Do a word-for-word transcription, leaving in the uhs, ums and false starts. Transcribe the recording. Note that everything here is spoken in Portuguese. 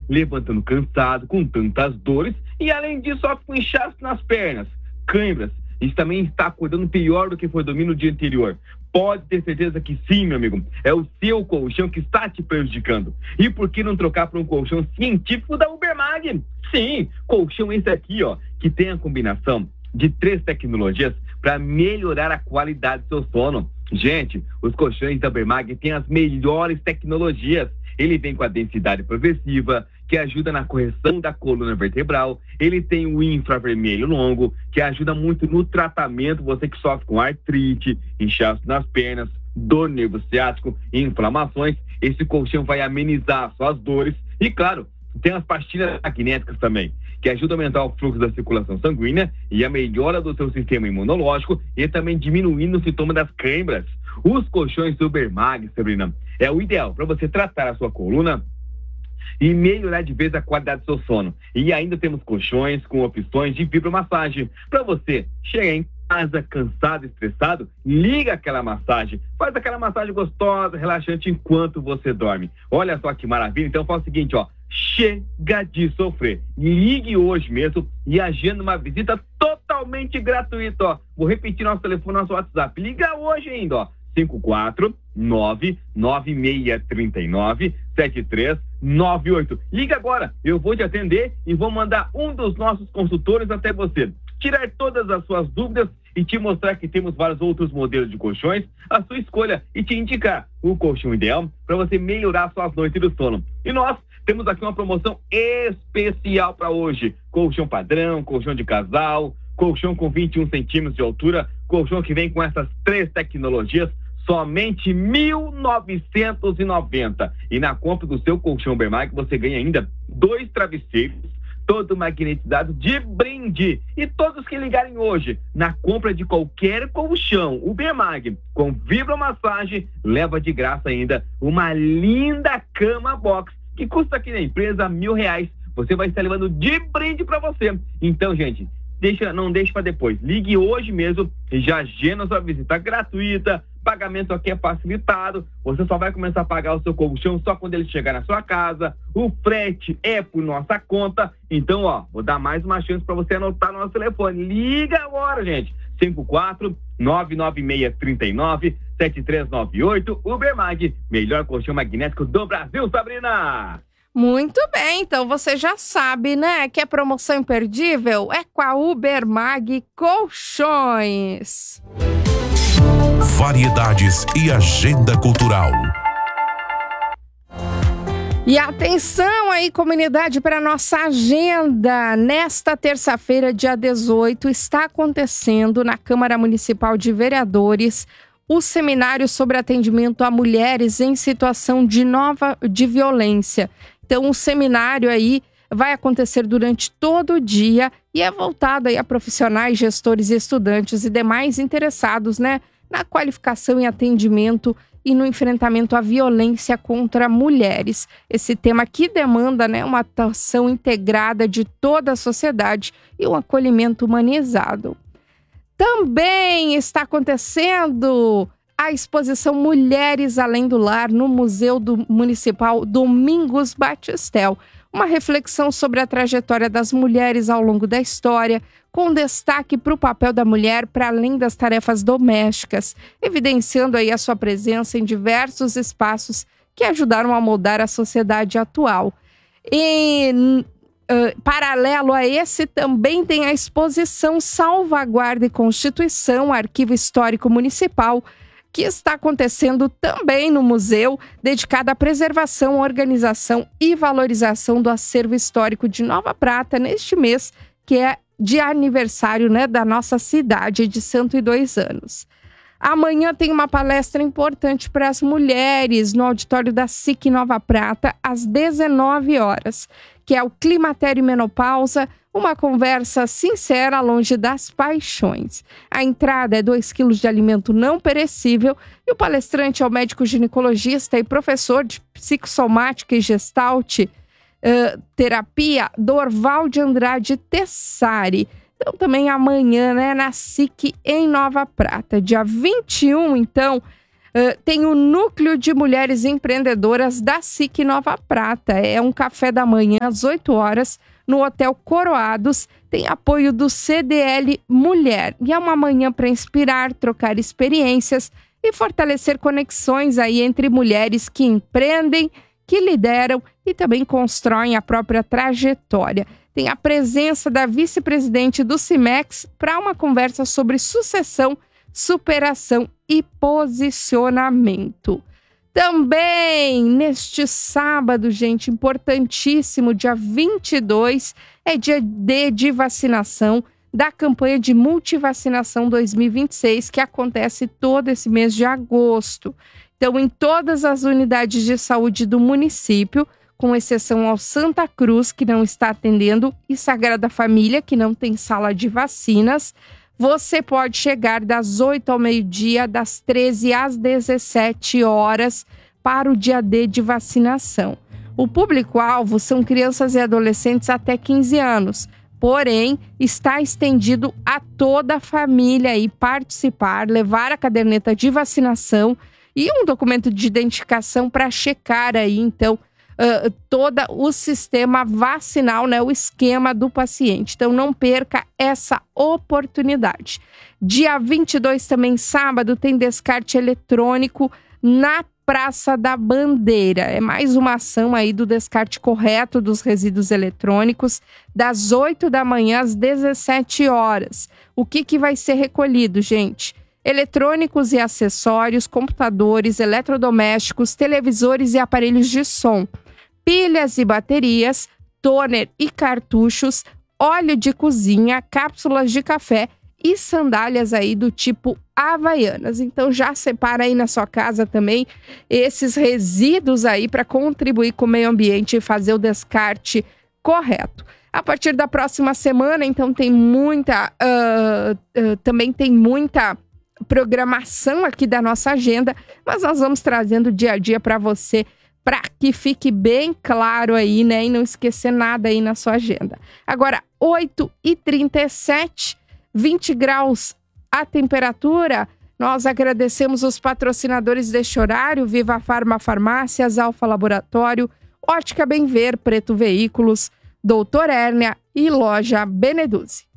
levantando cansado, com tantas dores, e além disso, sofre com inchaço nas pernas, câimbras, e também está acordando pior do que foi dormir no dia anterior. Pode ter certeza que sim, meu amigo, é o seu colchão que está te prejudicando. E por que não trocar por um colchão científico da Ubermag? Sim, colchão esse aqui, ó, que tem a combinação de três tecnologias para melhorar a qualidade do seu sono. Gente, os colchões da Ubermag têm as melhores tecnologias. Ele vem com a densidade progressiva, que ajuda na correção da coluna vertebral. Ele tem o infravermelho longo, que ajuda muito no tratamento, você que sofre com artrite, inchaço nas pernas, dor no nervo ciático, inflamações. Esse colchão vai amenizar suas dores. E, claro, tem as pastilhas magnéticas também, que ajudam a aumentar o fluxo da circulação sanguínea e a melhora do seu sistema imunológico e também diminuindo o sintoma das câimbras. Os colchões do Ubermag, Sabrina, é o ideal para você tratar a sua coluna e melhorar de vez a qualidade do seu sono. E ainda temos colchões com opções de vibromassagem. Para você chegar em casa cansado, estressado, liga aquela massagem. Faz aquela massagem gostosa, relaxante enquanto você dorme. Olha só que maravilha. Então faz o seguinte, ó. Chega de sofrer. Ligue hoje mesmo e agenda uma visita totalmente gratuita, ó. Vou repetir nosso telefone, nosso WhatsApp. Liga hoje ainda, ó. cinco quatro nove nove seis três nove sete três nove oito. Liga agora, eu vou te atender e vou mandar um dos nossos consultores até você, tirar todas as suas dúvidas e te mostrar que temos vários outros modelos de colchões, a sua escolha, e te indicar o colchão ideal para você melhorar suas noites do sono. E nós temos aqui uma promoção especial para hoje: colchão padrão, colchão de casal, colchão com vinte e um centímetros de altura, colchão que vem com essas três tecnologias, somente mil novecentos e noventa. E na compra do seu colchão Ubermag você ganha ainda dois travesseiros, todo magnetizado de brinde. E todos que ligarem hoje, na compra de qualquer colchão Ubermag com vibromassagem, leva de graça ainda uma linda cama box, que custa aqui na empresa mil reais. Você vai estar levando de brinde para você. Então, gente, deixa, não deixe para depois. Ligue hoje mesmo e já agenda sua visita gratuita. Pagamento aqui é facilitado. Você só vai começar a pagar o seu colchão só quando ele chegar na sua casa. O frete é por nossa conta. Então, ó, vou dar mais uma chance para você anotar no nosso telefone. Liga agora, gente. cinco quatro nove nove seis três nove sete três nove oito. Ubermag, melhor colchão magnético do Brasil, Sabrina. Muito bem, então você já sabe, né, que a promoção imperdível é com a Ubermag Colchões. Variedades e agenda cultural. E atenção aí, comunidade, para nossa agenda. Nesta terça-feira, dia dezoito, está acontecendo na Câmara Municipal de Vereadores o seminário sobre atendimento a mulheres em situação de nova de violência. Então, o seminário aí vai acontecer durante todo o dia e é voltado aí a profissionais, gestores, estudantes e demais interessados, né, na qualificação e atendimento e no enfrentamento à violência contra mulheres. Esse tema que demanda, né, uma atuação integrada de toda a sociedade e um acolhimento humanizado. Também está acontecendo a exposição Mulheres Além do Lar no Museu do Municipal Domingos Batistel. Uma reflexão sobre a trajetória das mulheres ao longo da história, com destaque para o papel da mulher para além das tarefas domésticas, evidenciando aí a sua presença em diversos espaços que ajudaram a moldar a sociedade atual. E, uh, paralelo a esse, também tem a exposição Salvaguarda e Constituição, Arquivo Histórico Municipal, que está acontecendo também no museu, dedicada à preservação, organização e valorização do acervo histórico de Nova Prata, neste mês, que é de aniversário, né, da nossa cidade de cento e dois anos. Amanhã tem uma palestra importante para as mulheres no auditório da S I C Nova Prata, às dezenove horas, que é o Climatério e Menopausa, uma conversa sincera longe das paixões. A entrada é dois quilos de alimento não perecível e o palestrante é o médico ginecologista e professor de psicossomática e gestalt uh, terapia, Dorval de Andrade Tessari. Então, também amanhã, né, na S I C em Nova Prata. Dia vinte e um, então, Uh, tem o Núcleo de Mulheres Empreendedoras da S I C Nova Prata. É um café da manhã às oito horas no Hotel Coroados. Tem apoio do C D L Mulher. E é uma manhã para inspirar, trocar experiências e fortalecer conexões aí entre mulheres que empreendem, que lideram e também constroem a própria trajetória. Tem a presença da vice-presidente do Cimex para uma conversa sobre sucessão, superação e posicionamento. Também neste sábado, gente, importantíssimo, dia vinte e dois, é dia D de vacinação da campanha de multivacinação dois mil e vinte e seis, que acontece todo esse mês de agosto. Então, em todas as unidades de saúde do município, com exceção ao Santa Cruz, que não está atendendo, e Sagrada Família, que não tem sala de vacinas, você pode chegar das oito ao meio-dia, das treze às dezessete horas, para o dia D de vacinação. O público-alvo são crianças e adolescentes até quinze anos, porém, está estendido a toda a família aí participar, levar a caderneta de vacinação e um documento de identificação para checar aí, então, Uh, todo o sistema vacinal, né, o esquema do paciente. Então, não perca essa oportunidade. Dia vinte e dois, também sábado, tem descarte eletrônico na Praça da Bandeira. É mais uma ação aí do descarte correto dos resíduos eletrônicos, das oito da manhã às dezessete horas. O que, que vai ser recolhido, gente? Eletrônicos e acessórios, computadores, eletrodomésticos, televisores e aparelhos de som, pilhas e baterias, toner e cartuchos, óleo de cozinha, cápsulas de café e sandálias aí do tipo Havaianas. Então já separa aí na sua casa também esses resíduos aí para contribuir com o meio ambiente e fazer o descarte correto. A partir da próxima semana, então, tem muita, uh, uh, também tem muita programação aqui da nossa agenda, mas nós vamos trazendo dia a dia para você, para que fique bem claro aí, né? E não esquecer nada aí na sua agenda. Agora, oito e trinta e sete, vinte graus a temperatura. Nós agradecemos os patrocinadores deste horário: Viva Farma Farmácias, Alfa Laboratório, Ótica Bem Ver, Preto Veículos, Doutor Hérnia e Loja Beneduzzi.